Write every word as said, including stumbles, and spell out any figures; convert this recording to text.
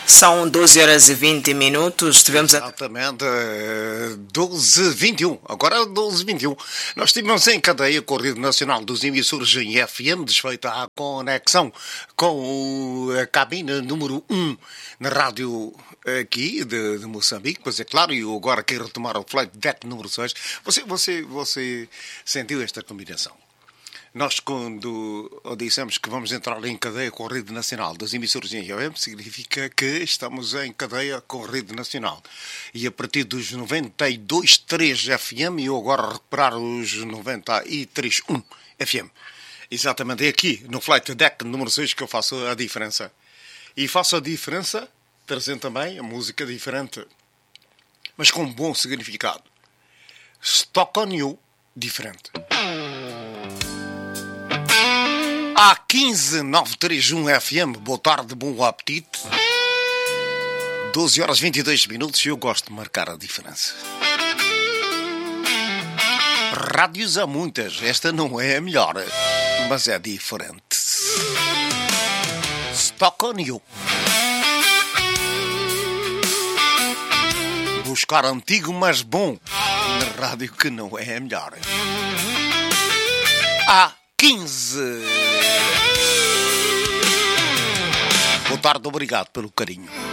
São doze horas e vinte minutos. Tivemos a... Exatamente, doze e vinte e um. Agora doze e vinte e um. Nós estivemos em cadeia com a Rede Nacional dos Emissores em F M, desfeita a conexão com a cabine número um na rádio aqui de, de Moçambique, pois é claro, e eu agora quero retomar o Flight Deck número seis. Você, você, você sentiu esta combinação? Nós, quando dissemos que vamos entrar em cadeia com a Rede Nacional dos Emissores em F M, significa que estamos em cadeia com a Rede Nacional. E a partir dos noventa e dois ponto três F M, eu agora recuperar os noventa e três ponto um F M. Exatamente, é aqui, no Flight Deck número seis, que eu faço a diferença. E faço a diferença trazendo também a música diferente, mas com um bom significado. Stock on You, diferente. A quinze nove três um F M, boa tarde, bom apetite. doze horas e vinte e dois minutos e eu gosto de marcar a diferença. Rádios há muitas, esta não é a melhor, mas é diferente. Stock on You. Buscar antigo, mas bom, na rádio que não é a melhor. A quinze. Boa tarde, obrigado pelo carinho.